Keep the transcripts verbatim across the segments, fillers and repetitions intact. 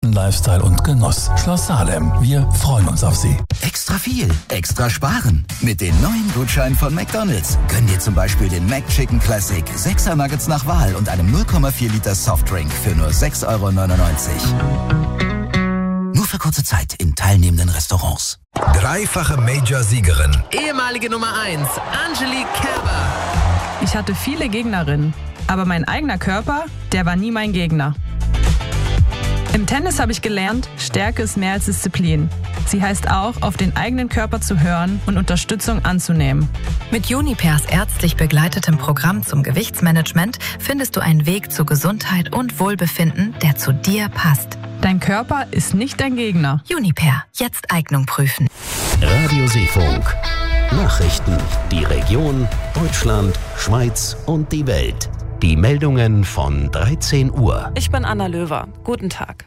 zwischen Lifestyle und Genuss. Schloss Salem. Wir freuen uns auf Sie. Extra viel, extra sparen. Mit den neuen Gutscheinen von McDonald's. Gönn dir zum Beispiel den McChicken Classic, sechser Nuggets nach Wahl und einem null Komma vier Liter Softdrink für nur sechs Euro neunundneunzig. Nur für kurze Zeit in teilnehmenden Restaurants. Dreifache Major-Siegerin. Ehemalige Nummer eins, Angelique Kerber. Ich hatte viele Gegnerinnen, aber mein eigener Körper, der war nie mein Gegner. Im Tennis habe ich gelernt, Stärke ist mehr als Disziplin. Sie heißt auch, auf den eigenen Körper zu hören und Unterstützung anzunehmen. Mit Junipers ärztlich begleitetem Programm zum Gewichtsmanagement findest du einen Weg zu Gesundheit und Wohlbefinden, der zu dir passt. Dein Körper ist nicht dein Gegner. Juniper, jetzt Eignung prüfen. Radio Seefunk. Nachrichten, die Region, Deutschland, Schweiz und die Welt. Die Meldungen von dreizehn Uhr. Ich bin Anna Löwer. Guten Tag.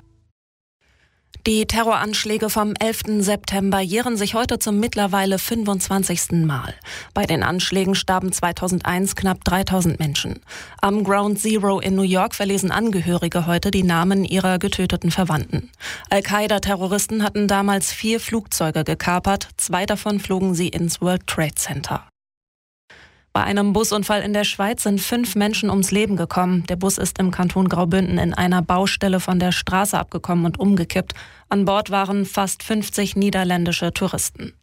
Die Terroranschläge vom elften September jähren sich heute zum mittlerweile fünfundzwanzigsten Mal. Bei den Anschlägen starben zweitausendeins knapp dreitausend Menschen. Am Ground Zero in New York verlesen Angehörige heute die Namen ihrer getöteten Verwandten. Al-Qaida-Terroristen hatten damals vier Flugzeuge gekapert, zwei davon flogen sie ins World Trade Center. Bei einem Busunfall in der Schweiz sind fünf Menschen ums Leben gekommen. Der Bus ist im Kanton Graubünden in einer Baustelle von der Straße abgekommen und umgekippt. An Bord waren fast fünfzig niederländische Touristen.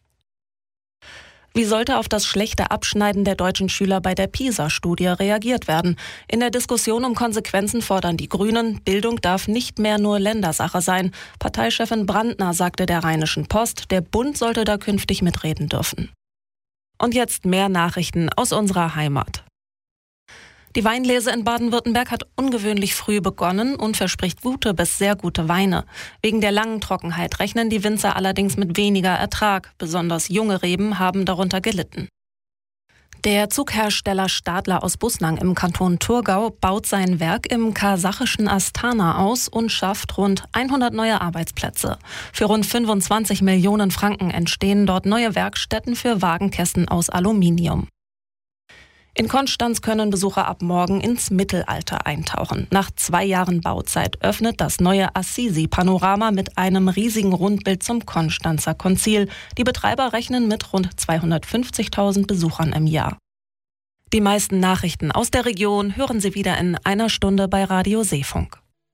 Wie sollte auf das schlechte Abschneiden der deutschen Schüler bei der PISA-Studie reagiert werden? In der Diskussion um Konsequenzen fordern die Grünen, Bildung darf nicht mehr nur Ländersache sein. Parteichefin Brandner sagte der Rheinischen Post, der Bund sollte da künftig mitreden dürfen. Und jetzt mehr Nachrichten aus unserer Heimat. Die Weinlese in Baden-Württemberg hat ungewöhnlich früh begonnen und verspricht gute bis sehr gute Weine. Wegen der langen Trockenheit rechnen die Winzer allerdings mit weniger Ertrag. Besonders junge Reben haben darunter gelitten. Der Zughersteller Stadler aus Bussnang im Kanton Thurgau baut sein Werk im kasachischen Astana aus und schafft rund hundert neue Arbeitsplätze. Für rund fünfundzwanzig Millionen Franken entstehen dort neue Werkstätten für Wagenkästen aus Aluminium. In Konstanz können Besucher ab morgen ins Mittelalter eintauchen. Nach zwei Jahren Bauzeit öffnet das neue Assisi-Panorama mit einem riesigen Rundbild zum Konstanzer Konzil. Die Betreiber rechnen mit rund zweihundertfünfzigtausend Besuchern im Jahr. Die meisten Nachrichten aus der Region hören Sie wieder in einer Stunde bei Radio Seefunk.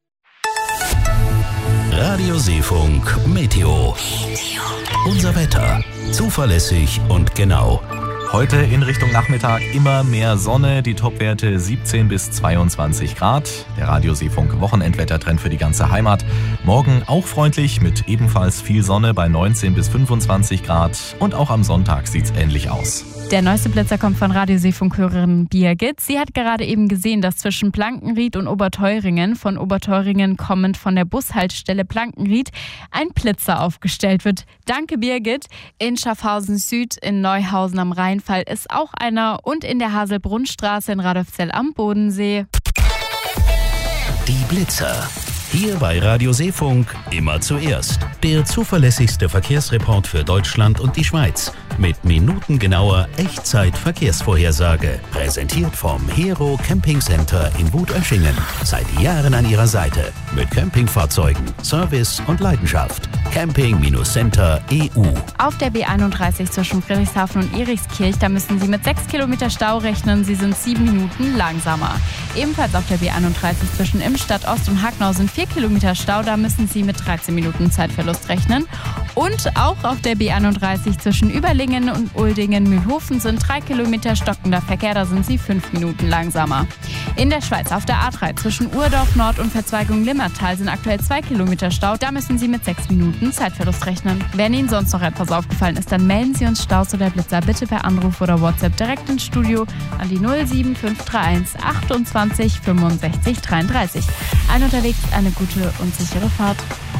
Radio Seefunk Meteo. Unser Wetter. Zuverlässig und genau. Heute in Richtung Nachmittag immer mehr Sonne, die Topwerte siebzehn bis zweiundzwanzig Grad. Der Radio Seefunk Wochenendwettertrend für die ganze Heimat. Morgen auch freundlich mit ebenfalls viel Sonne bei neunzehn bis fünfundzwanzig Grad. Und auch am Sonntag sieht's ähnlich aus. Der neueste Blitzer kommt von Radio Seefunk-Hörerin Birgit. Sie hat gerade eben gesehen, dass zwischen Plankenried und Oberteuringen, von Oberteuringen kommend von der Bushaltestelle Plankenried, ein Blitzer aufgestellt wird. Danke, Birgit. In Schaffhausen Süd, in Neuhausen am Rheinfall ist auch einer und in der Haselbrunnstraße in Radolfzell am Bodensee. Die Blitzer. Hier bei Radio Seefunk immer zuerst. Der zuverlässigste Verkehrsreport für Deutschland und die Schweiz. Mit minutengenauer Echtzeit-Verkehrsvorhersage. Präsentiert vom Hero Camping Center in Wut-Öschingen. Seit Jahren an Ihrer Seite. Mit Campingfahrzeugen, Service und Leidenschaft. Camping Center E U. Auf der B einunddreißig zwischen Friedrichshafen und Erikskirch, da müssen Sie mit sechs Kilometer Stau rechnen. Sie sind sieben Minuten langsamer. Ebenfalls auf der B einunddreißig zwischen Imstadt Ost und Hacknau sind vier Kilometer Stau. Da müssen Sie mit dreizehn Minuten Zeitverlust rechnen. Und auch auf der B einunddreißig zwischen Überlingen und Uldingen-Mühlhofen sind drei Kilometer stockender Verkehr. Da sind Sie fünf Minuten langsamer. In der Schweiz auf der A drei zwischen Urdorf Nord und Verzweigung Limmertal sind aktuell zwei Kilometer Stau. Da müssen Sie mit sechs Minuten Zeitverlust rechnen. Wenn Ihnen sonst noch etwas aufgefallen ist, dann melden Sie uns Staus oder Blitzer bitte per Anruf oder WhatsApp direkt ins Studio an die null sieben fünf drei eins achtundzwanzig fünfundsechzig dreiunddreißig. Ein unterwegs, eine gute und sichere Fahrt.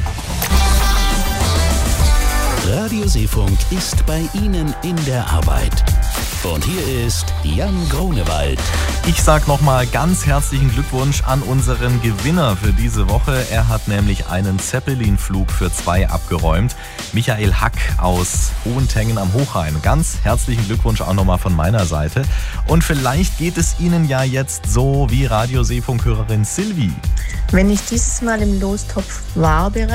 Radio Seefunk ist bei Ihnen in der Arbeit. Und hier ist Jan Grunewald. Ich sag nochmal ganz herzlichen Glückwunsch an unseren Gewinner für diese Woche. Er hat nämlich einen Zeppelin-Flug für zwei abgeräumt. Michael Hack aus Hohentengen am Hochrhein. Ganz herzlichen Glückwunsch auch nochmal von meiner Seite. Und vielleicht geht es Ihnen ja jetzt so wie Radio Seefunk-Hörerin Silvi. Wenn ich dieses Mal im Lostopf war bereits,